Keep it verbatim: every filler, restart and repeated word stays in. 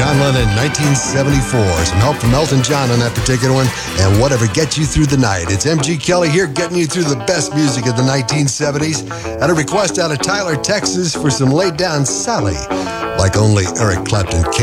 John Lennon, nineteen seventy-four. Some help from Elton John on that particular one. And Whatever Gets You Through the Night. It's M G Kelly here getting you through the best music of the nineteen seventies. And a request out of Tyler, Texas for some laid down Sally, like only Eric Clapton can.